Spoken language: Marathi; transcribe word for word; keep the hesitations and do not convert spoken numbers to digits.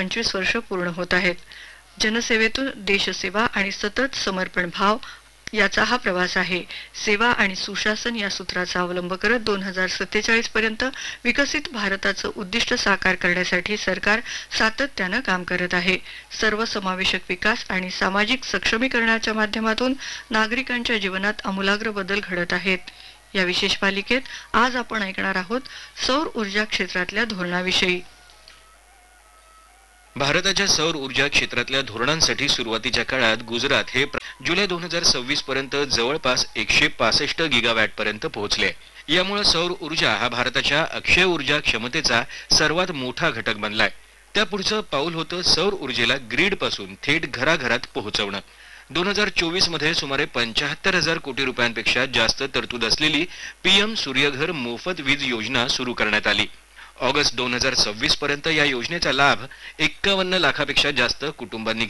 पंचवीस वर्ष पूर्ण होत आहेत. जनसेवेतून देशसेवा आणि सतत समर्पण भाव याचा हा प्रवास आहे. सेवा आणि सुशासन या सूत्राचा अवलंब करत दोन हजार सत्तेचाळीस पर्यंत विकसित भारताचं उद्दिष्ट साकार करण्यासाठी सरकार सातत्यानं काम करत आहे. सर्वसमावेशक विकास आणि सामाजिक सक्षमीकरणाच्या माध्यमातून नागरिकांच्या जीवनात आमूलाग्र बदल घडत आहेत. या विशेष मालिकेत आज आपण ऐकणार आहोत सौर ऊर्जा क्षेत्रातल्या धोरणाविषयी. भारताच्या सौर ऊर्जा क्षेत्रातल्या धोरणांसाठी सुरुवातीच्या काळात गुजरात हे जुलै दोन हजार सव्वीस पर्यंत जवळपास एकशे पासष्ट गिगावॅट पर्यंत पोहोचले. यामुळे सौर ऊर्जा हा भारताच्या अक्षय ऊर्जा क्षमतेचा सर्वात मोठा घटक बनलाय. त्यापुढचं पाऊल होतं सौर ऊर्जेला ग्रीड पासून थेट घराघरात पोहोचवणं. दोन हजार चोवीस मध्ये सुमारे पंच्याहत्तर हजार कोटी रुपयांपेक्षा जास्त तरतूद असलेली पीएम सूर्यघर मोफत वीज योजना सुरू करण्यात आली. ऑगस्ट दोन हजार सव्वीस पर्यंत या योजनेचा लाभ एक्कावन्न लाखापेक्षा जास्त कुटुंबांनी